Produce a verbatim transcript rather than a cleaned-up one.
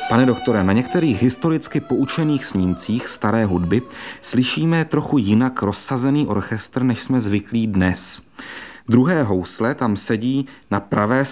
Pane doktore, na některých historicky poučených snímcích staré hudby slyšíme trochu jinak rozsazený orchestr, než jsme zvyklí dnes. Druhé housle tam sedí na pravé